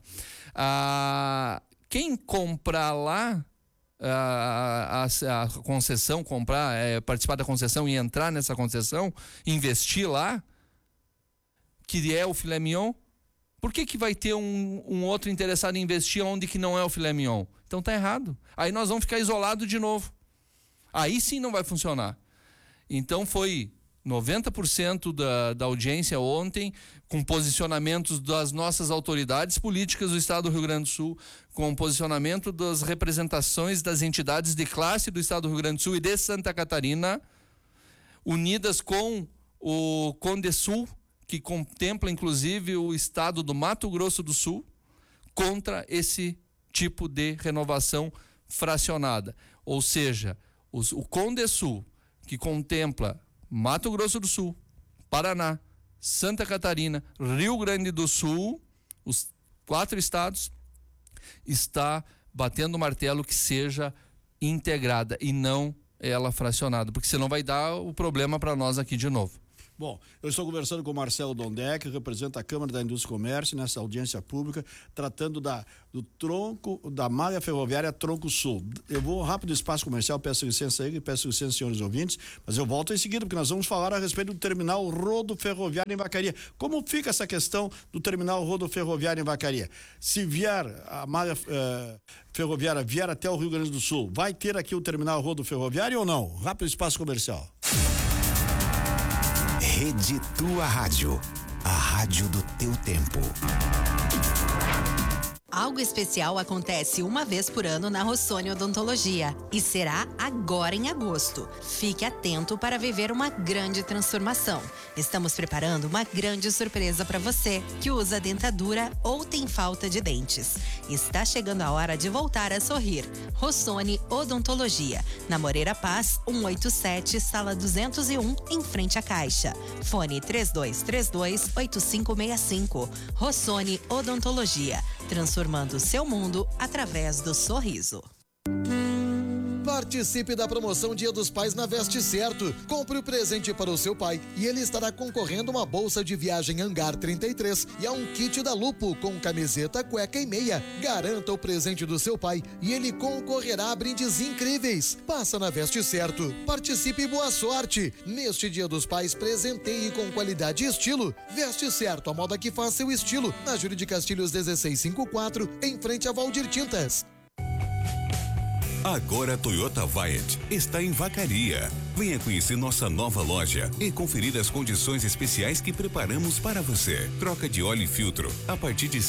Quem comprar lá a concessão, participar da concessão e entrar nessa concessão, investir lá, que é o filé mignon, por que vai ter um outro interessado em investir onde que não é o filé mignon? Então tá errado. Aí nós vamos ficar isolados de novo. Aí sim não vai funcionar. Então foi 90% da audiência ontem, com posicionamentos das nossas autoridades políticas do estado do Rio Grande do Sul, com posicionamento das representações das entidades de classe do estado do Rio Grande do Sul e de Santa Catarina, unidas com o Condesul, que contempla inclusive o estado do Mato Grosso do Sul, contra esse tipo de renovação fracionada. Ou seja, o Condesul, que contempla Mato Grosso do Sul, Paraná, Santa Catarina, Rio Grande do Sul, os 4 estados, está batendo o martelo que seja integrada e não ela fracionada, porque senão vai dar o problema para nós aqui de novo. Bom, eu estou conversando com o Marcelo Dondé, que representa a Câmara da Indústria e Comércio nessa audiência pública, tratando do tronco, da malha ferroviária Tronco Sul. Eu vou rápido espaço comercial, peço licença aí, peço licença, senhores ouvintes, mas eu volto em seguida, porque nós vamos falar a respeito do terminal rodoferroviário em Vacaria. Como fica essa questão do terminal rodoferroviário em Vacaria? Se vier a malha ferroviária vier até o Rio Grande do Sul, vai ter aqui o terminal rodoferroviário ou não? Rápido espaço comercial. Rede Tua Rádio, a rádio do teu tempo. Algo especial acontece uma vez por ano na Rossoni Odontologia e será agora em agosto. Fique atento para viver uma grande transformação. Estamos preparando uma grande surpresa para você que usa dentadura ou tem falta de dentes. Está chegando a hora de voltar a sorrir. Rossoni Odontologia, na Moreira Paz, 187, sala 201, em frente à Caixa. Fone 3232-8565. Rossoni Odontologia, transformando seu mundo através do sorriso. Participe da promoção Dia dos Pais na Veste Certo. Compre o presente para o seu pai e ele estará concorrendo a uma bolsa de viagem Hangar 33 e a um kit da Lupo com camiseta, cueca e meia. Garanta o presente do seu pai e ele concorrerá a brindes incríveis. Passa na Veste Certo. Participe e boa sorte. Neste Dia dos Pais, presenteie com qualidade e estilo. Veste Certo, a moda que faz seu estilo. Na Júlio de Castilhos 1654, em frente a Valdir Tintas. Agora a Toyota Viant está em Vacaria. Venha conhecer nossa nova loja e conferir as condições especiais que preparamos para você. Troca de óleo e filtro a partir de R$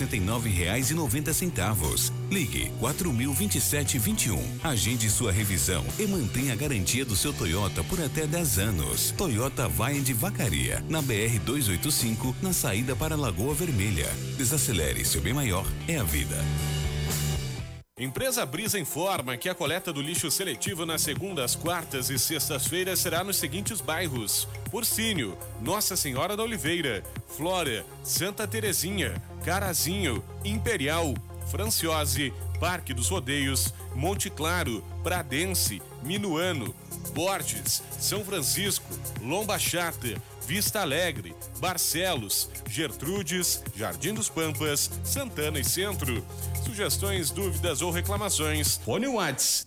169,90. Ligue 402721. Agende sua revisão e mantenha a garantia do seu Toyota por até 10 anos. Toyota Viant Vacaria, na BR 285, na saída para Lagoa Vermelha. Desacelere, seu bem maior é a vida. Empresa Brisa informa que a coleta do lixo seletivo nas segundas, quartas e sextas-feiras será nos seguintes bairros: Porcínio, Nossa Senhora da Oliveira, Flora, Santa Terezinha, Carazinho, Imperial, Franciose, Parque dos Rodeios, Monte Claro, Pradense, Minuano, Borges, São Francisco, Lomba Chata, Vista Alegre, Barcelos, Gertrudes, Jardim dos Pampas, Santana e Centro. Sugestões, dúvidas ou reclamações? Fone Whats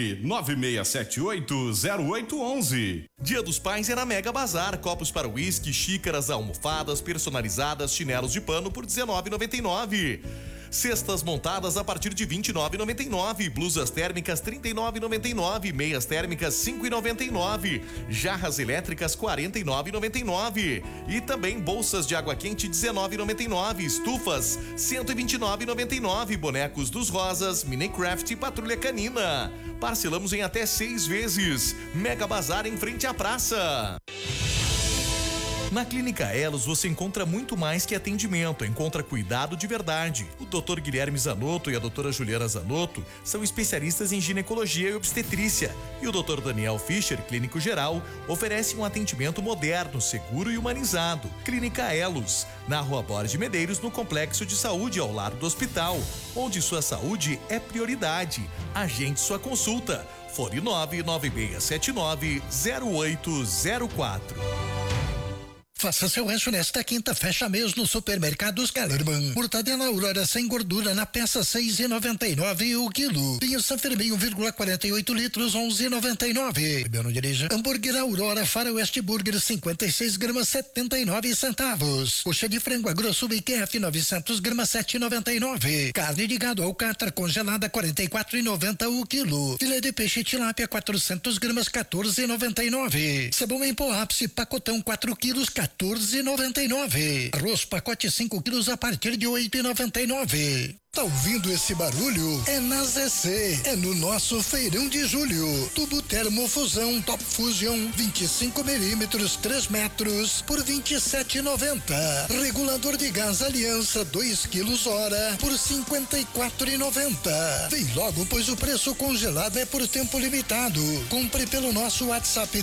996780811. Dia dos Pais é na Mega Bazar. Copos para uísque, xícaras, almofadas personalizadas, chinelos de pano por R$19,99. Cestas montadas a partir de R$29,99. Blusas térmicas R$39,99. Meias térmicas R$5,99. Jarras elétricas R$49,99. E também bolsas de água quente R$19,99. Estufas R$129,99. Bonecos dos Rosas, Minecraft e Patrulha Canina. Parcelamos em até 6 vezes. Mega Bazar em frente à praça. Na Clínica Elos você encontra muito mais que atendimento, encontra cuidado de verdade. O Dr. Guilherme Zanotto e a doutora Juliana Zanotto são especialistas em ginecologia e obstetrícia. E o Dr. Daniel Fischer, clínico geral, oferece um atendimento moderno, seguro e humanizado. Clínica Elos, na Rua Borges de Medeiros, no Complexo de Saúde, ao lado do hospital, onde sua saúde é prioridade. Agende sua consulta. Fone 99679-0804. Faça seu rancho nesta quinta, fecha mês no Supermercados Kellerman. Mortadela Aurora sem gordura na peça R$6,99 o quilo. Vinho Sanfermin 1,48 litros, R$11,99. Não dirija. Hambúrguer Aurora Faroeste Burger 56 gramas, 79 centavos. Coxa de frango grosso BQF 900 gramas, 7,99. Carne de gado alcatra congelada 44,90 o quilo. Filé de peixe tilápia 400 gramas, 14,99. Sabão em pó ápice pacotão 4 quilos, 14,99. Arroz pacote 5 quilos a partir de 8,99. Tá ouvindo esse barulho? É na ZC, é no nosso feirão de julho. Tubo termofusão Top Fusion 25 milímetros 3 metros por 27,90. Regulador de gás Aliança 2 quilos hora por 54,90. Vem logo, pois o preço congelado é por tempo limitado. Compre pelo nosso WhatsApp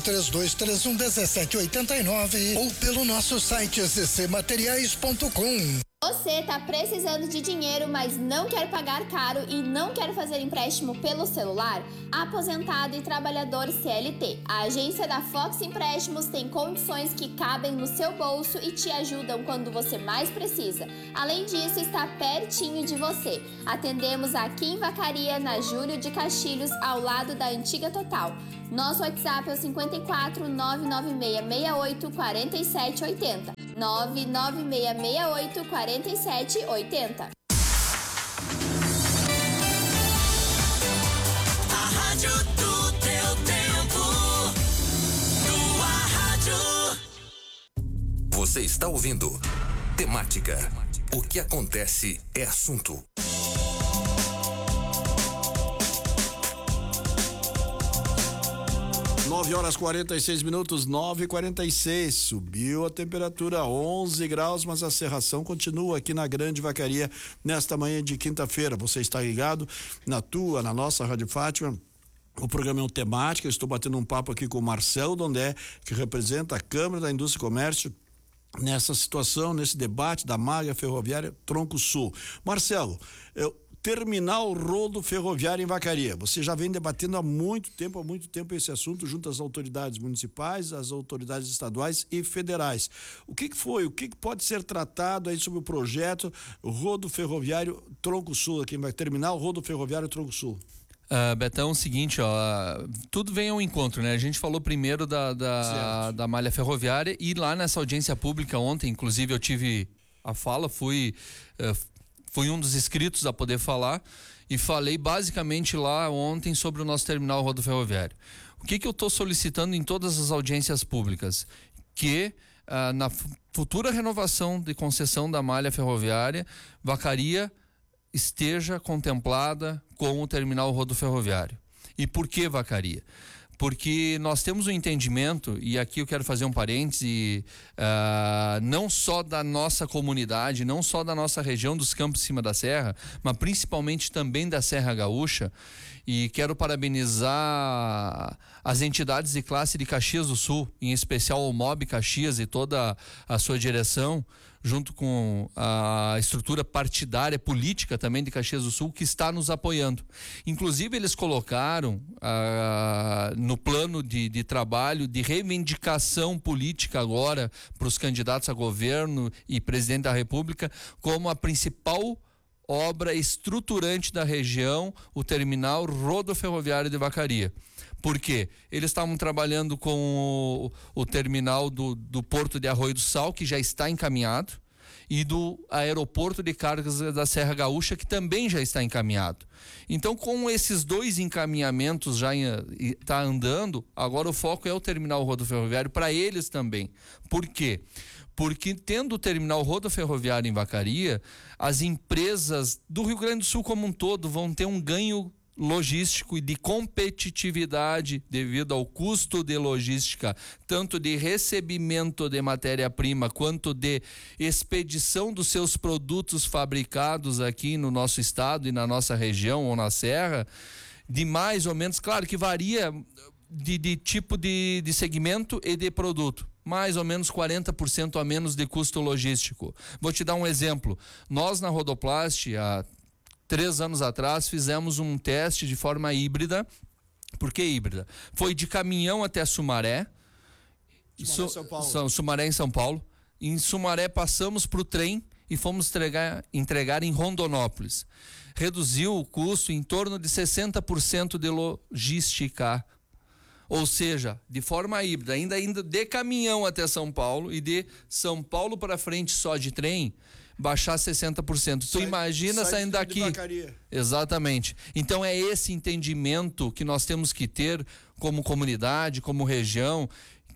32311789 ou pelo nosso site ccmateriais.com. Você tá precisando de dinheiro, mas não quer pagar caro e não quer fazer empréstimo pelo celular? Aposentado e trabalhador CLT. A agência da Fox Empréstimos tem condições que cabem no seu bolso e te ajudam quando você mais precisa. Além disso, está pertinho de você. Atendemos aqui em Vacaria, na Júlio de Castilhos, ao lado da antiga Total. Nosso WhatsApp é o 54 99668 4780. 99668 4780. A rádio do teu tempo. Tua rádio. Você está ouvindo Temática. O que acontece é assunto. 9h46, 9h46. Subiu a temperatura 11 graus, mas a serração continua aqui na Grande Vacaria nesta manhã de quinta-feira. Você está ligado na nossa Rádio Fátima. O programa é um Temática. Eu estou batendo um papo aqui com o Marcelo Dondé, que representa a Câmara da Indústria e Comércio nessa situação, nesse debate da malha ferroviária Tronco Sul. Marcelo, Terminal Rodo Ferroviário em Vacaria. Você já vem debatendo há muito tempo esse assunto junto às autoridades municipais, às autoridades estaduais e federais. O que foi? O que pode ser tratado aí sobre o projeto Rodo Ferroviário Tronco Sul, aqui em Terminal Rodo Ferroviário Tronco Sul? Betão, é o seguinte, tudo vem ao encontro, né? A gente falou primeiro da malha ferroviária e lá nessa audiência pública ontem, inclusive eu tive a fala, fui um dos inscritos a poder falar e falei basicamente lá ontem sobre o nosso terminal rodoferroviário. O que eu estou solicitando em todas as audiências públicas? Que na futura renovação de concessão da malha ferroviária, Vacaria esteja contemplada com o terminal rodoferroviário. E por que Vacaria? Porque nós temos um entendimento, e aqui eu quero fazer um parêntese, não só da nossa comunidade, não só da nossa região dos Campos de Cima da Serra, mas principalmente também da Serra Gaúcha, e quero parabenizar as entidades de classe de Caxias do Sul, em especial o MOB Caxias e toda a sua direção, junto com a estrutura partidária política também de Caxias do Sul, que está nos apoiando. Inclusive, eles colocaram no plano de trabalho, de reivindicação política agora para os candidatos a governo e presidente da República, como a principal obra estruturante da região, o terminal rodoferroviário de Vacaria. Por quê? Eles estavam trabalhando com o terminal do Porto de Arroio do Sal, que já está encaminhado, e do aeroporto de cargas da Serra Gaúcha, que também já está encaminhado. Então, com esses dois encaminhamentos já está andando, agora o foco é o terminal rodoferroviário para eles também. Por quê? Porque tendo o terminal rodoferroviário em Vacaria, as empresas do Rio Grande do Sul como um todo vão ter um ganho logístico e de competitividade devido ao custo de logística, tanto de recebimento de matéria-prima quanto de expedição dos seus produtos fabricados aqui no nosso estado e na nossa região ou na serra, de mais ou menos, claro que varia de tipo de segmento e de produto, mais ou menos 40% a menos de custo logístico. Vou te dar um exemplo. Nós na Rodoplast, há 3 anos atrás, fizemos um teste de forma híbrida. Por que híbrida? Foi de caminhão até Sumaré. Sumaré em São Paulo. Em Sumaré passamos para o trem e fomos entregar em Rondonópolis. Reduziu o custo em torno de 60% de logística. Ou seja, de forma híbrida, ainda de caminhão até São Paulo e de São Paulo para frente só de trem, baixar 60%. Tu imagina saindo daqui. Exatamente. Então é esse entendimento que nós temos que ter como comunidade, como região,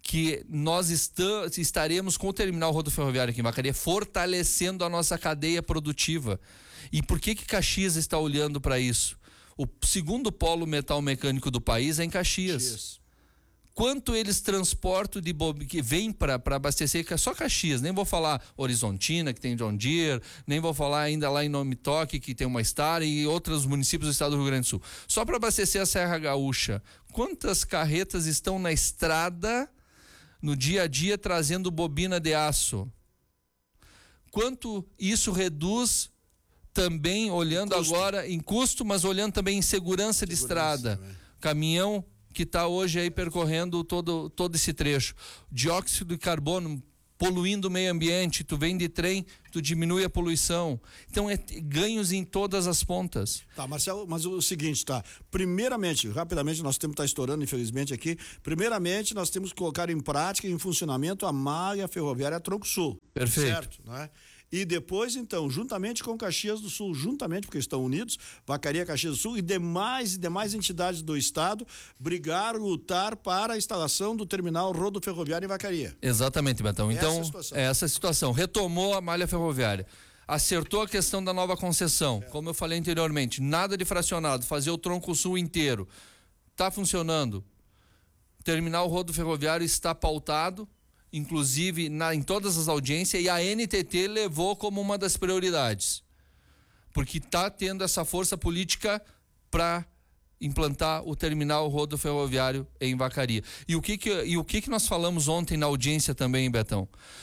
que nós estaremos com o terminal rodoferroviário aqui em Vacaria fortalecendo a nossa cadeia produtiva. E por que Caxias está olhando para isso? O segundo polo metal mecânico do país é em Caxias. Quanto eles transportam que vem para abastecer, que é só Caxias, nem vou falar Horizontina, que tem John Deere, nem vou falar ainda lá em Nome Toque, que tem uma Star, e outros municípios do estado do Rio Grande do Sul. Só para abastecer a Serra Gaúcha, quantas carretas estão na estrada no dia a dia trazendo bobina de aço? Quanto isso reduz também, olhando agora em custo, mas olhando também em segurança de estrada. Também. Caminhão que está hoje aí percorrendo todo esse trecho. Dióxido de carbono poluindo o meio ambiente, tu vem de trem, tu diminui a poluição. Então, ganhos em todas as pontas. Tá, Marcelo, mas o seguinte, tá? Primeiramente, rapidamente, nosso tempo está estourando, infelizmente, aqui. Primeiramente, nós temos que colocar em prática, em funcionamento, a malha ferroviária Tronco Sul. Perfeito. Certo, não é? E depois, então, juntamente com Caxias do Sul, porque estão unidos, Vacaria, Caxias do Sul e demais entidades do estado, lutar para a instalação do terminal rodoferroviário em Vacaria. Exatamente, Betão. Então, essa situação. Retomou a malha ferroviária. Acertou a questão da nova concessão. Como eu falei anteriormente, nada de fracionado, fazer o Tronco Sul inteiro. Está funcionando. O terminal rodoferroviário está pautado, inclusive em todas as audiências, e a NTT levou como uma das prioridades, porque está tendo essa força política para implantar o terminal rodoferroviário em Vacaria. E o que nós falamos ontem na audiência também, Betão?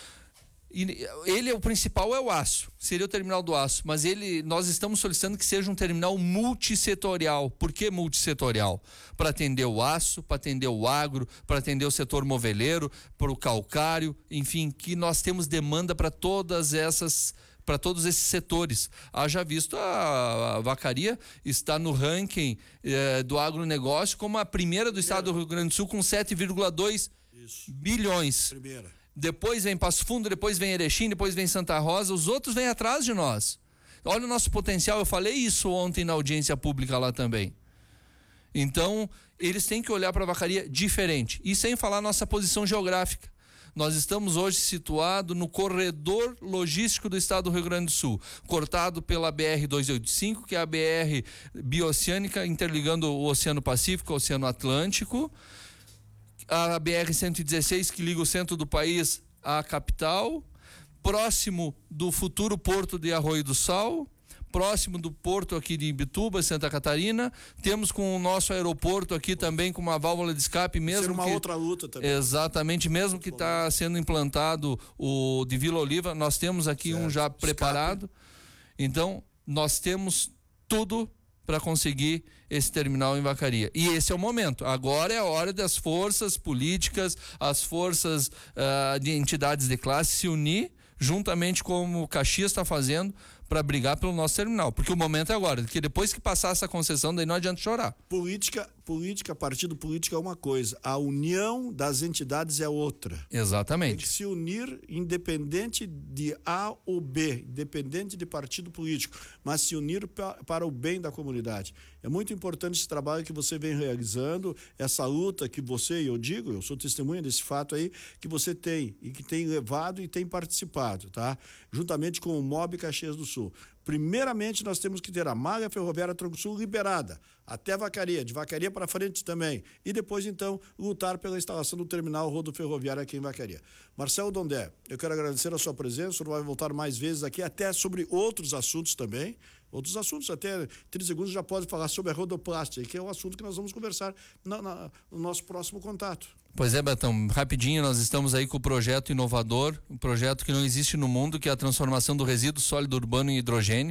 O principal é o aço, seria o terminal do aço, mas nós estamos solicitando que seja um terminal multissetorial. Por que multissetorial? Para atender o aço, para atender o agro, para atender o setor moveleiro, para o calcário, enfim, que nós temos demanda para todos esses setores. Haja visto, a Vacaria está no ranking do agronegócio como a primeira do estado do Rio Grande do Sul, com 7,2 bilhões. Depois vem Passo Fundo, depois vem Erechim, depois vem Santa Rosa, os outros vêm atrás de nós. Olha o nosso potencial, eu falei isso ontem na audiência pública lá também. Então, eles têm que olhar para a Vacaria diferente. E sem falar nossa posição geográfica. Nós estamos hoje situados no corredor logístico do estado do Rio Grande do Sul, cortado pela BR-285, que é a BR bioceânica, interligando o Oceano Pacífico ao Oceano Atlântico, a BR-116, que liga o centro do país à capital, próximo do futuro porto de Arroio do Sal, próximo do porto aqui de Imbituba, Santa Catarina. Temos com o nosso aeroporto aqui também com uma válvula de escape, mesmo uma outra luta também. Exatamente, mesmo que está sendo implantado o de Vila Oliva, nós temos aqui um já preparado. Então, nós temos tudo para conseguir esse terminal em Vacaria. E esse é o momento. Agora é a hora das forças políticas, as forças de entidades de classe se unir, juntamente como o Caxias está fazendo, para brigar pelo nosso terminal. Porque o momento é agora, porque depois que passar essa concessão, daí não adianta chorar. Política, partido político é uma coisa, a união das entidades é outra. Exatamente. Tem que se unir independente de A ou B, independente de partido político, mas se unir para o bem da comunidade. É muito importante esse trabalho que você vem realizando, essa luta que você, e eu sou testemunha desse fato aí, que você tem e que tem levado e tem participado, tá? Juntamente com o MOB Caxias do Sul. Primeiramente, nós temos que ter a malha ferroviária Tronco Sul liberada, até Vacaria, de Vacaria para frente também. E depois, então, lutar pela instalação do terminal rodoferroviário aqui em Vacaria. Marcelo Dondé, eu quero agradecer a sua presença, o senhor vai voltar mais vezes aqui, até sobre outros assuntos também. Outros assuntos, até 30 segundos já pode falar sobre a rodoplástica, que é o assunto que nós vamos conversar no nosso próximo contato. Pois é, Betão, rapidinho, nós estamos aí com o projeto inovador, um projeto que não existe no mundo, que é a transformação do resíduo sólido urbano em hidrogênio.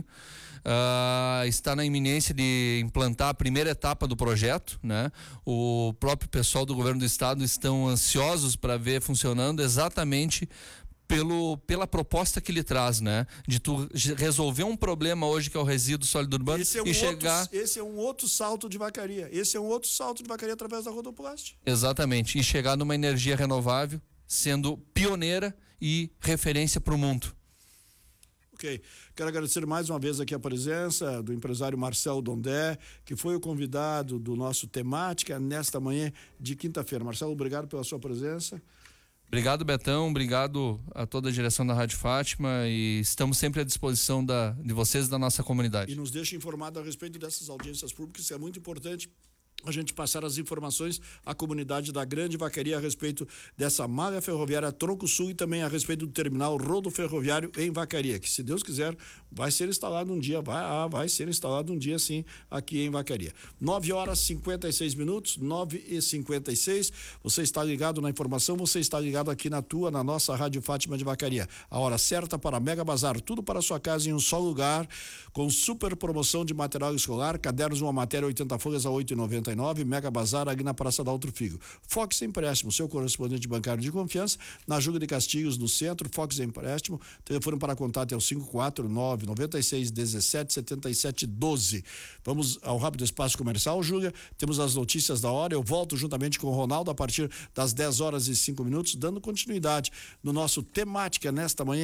Está na iminência de implantar a primeira etapa do projeto, né? O próprio pessoal do governo do estado estão ansiosos para ver funcionando exatamente pela proposta que ele traz, né? De tu resolver um problema hoje que é o resíduo sólido urbano Esse é um outro salto de Vacaria. Esse é um outro salto de Vacaria através da rodoplástica. Exatamente. E chegar numa energia renovável, sendo pioneira e referência para o mundo. Ok. Quero agradecer mais uma vez aqui a presença do empresário Marcelo Dondé, que foi o convidado do nosso Temática nesta manhã de quinta-feira. Marcelo, obrigado pela sua presença. Obrigado, Betão, obrigado a toda a direção da Rádio Fátima e estamos sempre à disposição de vocês e da nossa comunidade. E nos deixa informado a respeito dessas audiências públicas, que é muito importante a gente passar as informações à comunidade da Grande Vacaria a respeito dessa malha ferroviária Tronco Sul e também a respeito do terminal rodoferroviário em Vacaria, que se Deus quiser vai ser instalado um dia, vai ser instalado um dia sim aqui em Vacaria. 9h56, 9h56, você está ligado na informação, você está ligado aqui na nossa Rádio Fátima de Vacaria. A hora certa para Mega Bazar, tudo para a sua casa em um só lugar, com super promoção de material escolar, cadernos uma matéria 80 folhas a 8,99, Mega Bazar aqui na Praça da Outro Figo. Fox Empréstimo, seu correspondente bancário de confiança, na Júlio de Castilhos, no centro. Fox Empréstimo, telefone para contato é o 549-9617-7712. Vamos ao rápido espaço comercial, Júlia. Temos as notícias da hora. Eu volto juntamente com o Ronaldo a partir das 10h05, dando continuidade no nosso Temática nesta manhã.